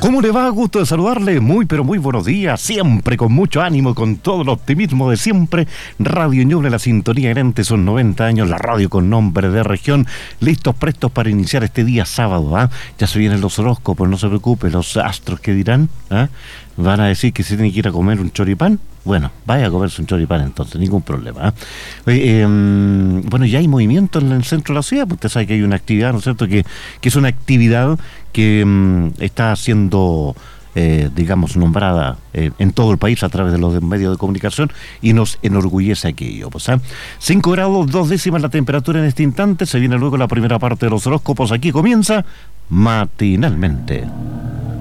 ¿Cómo le va? Gusto de saludarle. Muy, pero muy buenos días. Siempre con mucho ánimo, con todo el optimismo de siempre. Radio Ñuble, la sintonía herente, son 90 años, la radio con nombre de región. Listos, prestos para iniciar este día sábado. Ya se vienen los horóscopos, no se preocupe. Los astros, ¿qué dirán? Van a decir que se tiene que ir a comer un choripán. Bueno, vaya a comerse un choripán entonces, ningún problema. Bueno, ya hay movimiento en el centro de la ciudad, pues usted sabe que hay una actividad, ¿no es cierto?, que es una actividad que está siendo, digamos, nombrada en todo el país a través de los medios de comunicación, y nos enorgullece aquello. Pues, 5 grados, 2 décimas la temperatura en este instante. Se viene luego la primera parte de los horóscopos. Aquí comienza Matinalmente.